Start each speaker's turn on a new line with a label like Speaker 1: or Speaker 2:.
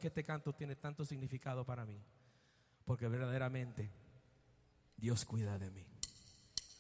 Speaker 1: que este canto tiene tanto significado para mí? Porque verdaderamente Dios cuida de mí.